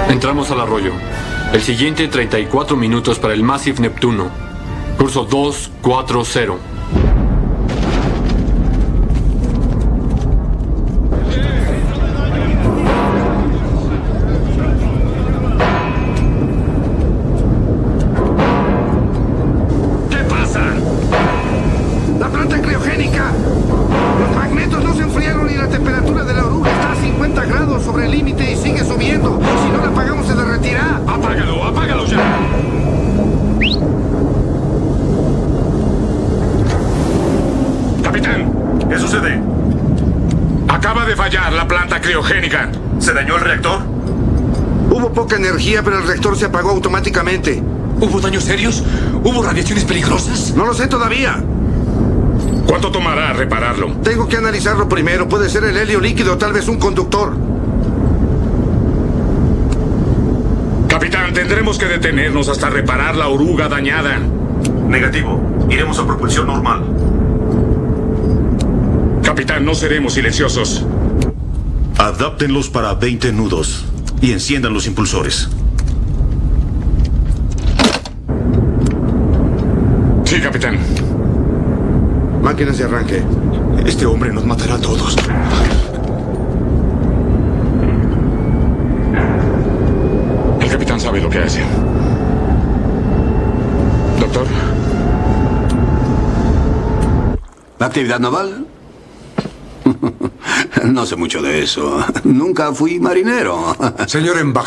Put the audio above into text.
Entramos al arroyo. El siguiente 34 minutos para el Massive Neptuno. Curso 240. ¿Qué pasa? ¡La planta criogénica! Los magnetos no se enfriaron y la temperatura de la oruga está a 50 grados sobre el límite y sigue subiendo. Si no la apagamos se derretirá. ¡Apágalo, apágalo ya! Capitán, ¿Qué sucede? acaba de fallar la planta criogénica. ¿Se dañó el reactor? Hubo poca energía, pero el reactor se apagó automáticamente. ¿Hubo daños serios? ¿Hubo radiaciones peligrosas? No lo sé todavía. ¿Cuánto tomará repararlo? Tengo que analizarlo primero. Puede ser el helio líquido, tal vez un conductor. Capitán, tendremos que detenernos hasta reparar la oruga dañada. Negativo. Iremos a propulsión normal. Capitán, no seremos silenciosos. Adáptenlos para 20 nudos y enciendan los impulsores. Sí, capitán. Máquinas de arranque. Este hombre nos matará a todos. El capitán sabe lo que hace. Doctor. ¿Actividad naval? No sé mucho de eso. Nunca fui marinero. Señor embajador.